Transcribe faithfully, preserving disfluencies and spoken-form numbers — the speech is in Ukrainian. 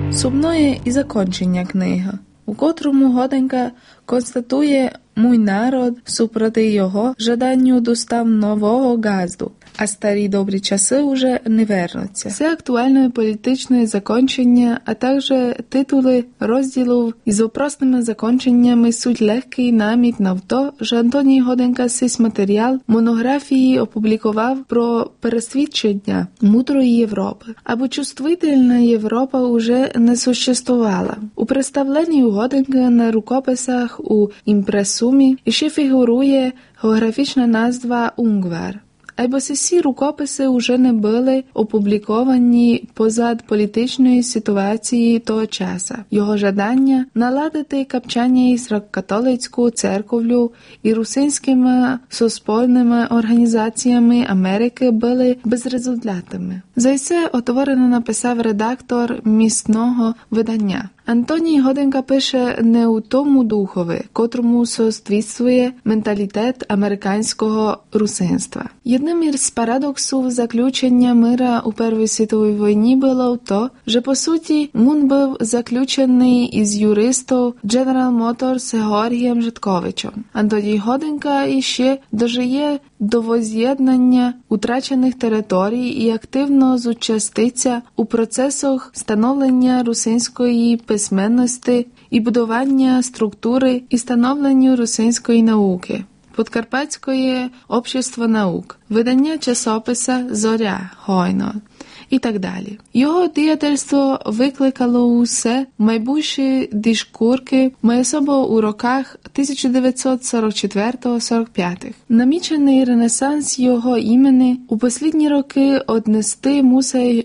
Сумноє і закінчення книги, у котрому Годенька констатує «Мой народ супроти його жаданню достав нового газду, а старі добрі часи уже не вернуться». Це актуальне політичне закінчення, а також титули розділів із опросними закінченнями суть легкий намік на то, що Антоній Годенька сись матеріал монографії опублікував про пересвідчення мудрої Європи, або чувствительна Європа уже не существувала. У представленні Годенька на рукописах у імпресумі ще фігурує географічна назва Унгвар. Або всі рукописи вже не були опубліковані позад політичної ситуації того часу. Його жадання наладити капчання із католицьку церковлю і русинськими суспільними організаціями Америки були безрезультатними. За це отворено написав редактор місного видання. Антоній Годенька пише не у тому духові, котрому соответствує менталітет американського русинства. Jednym із парадоксів заключення мира у Першій світовій війні було то, що по суті мун був заключений із юристом General Motors Георгієм Житковичем. Антоній Годенька іще дожиє до воз'єднання утрачених територій і активно зучаститься у процесах становлення русинської письменності і будування структури і становленню русинської науки. Подкарпатське общество наук, видання часописа «Зоря» Гойно і так далі. Його діятельство викликало усе майбутні дискурки майособо у роках тисяча дев'ятсот сорок четвертого - сорок п'ятого. Намічений ренесанс його імені у послідні роки однести мусить